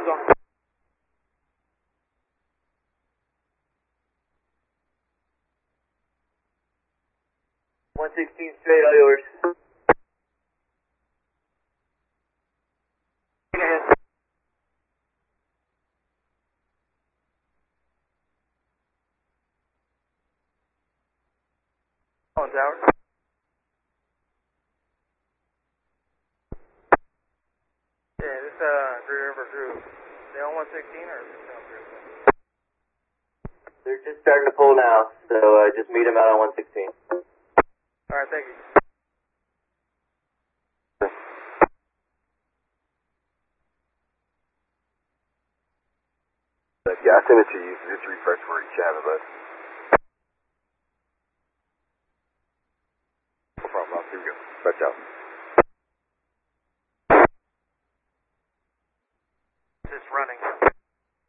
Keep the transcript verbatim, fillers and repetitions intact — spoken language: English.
Radios on. one sixteen straight, all yours. Ahead. On tower. Yeah, this uh, Green River crew. They on one sixteen or is it on Green River? They're just starting to pull now, so uh, just meet them out on one sixteen. Alright, thank you. Yeah, I sent it to you. Just refresh for each other, but. No problem. Here we go. Stretch out. Just running.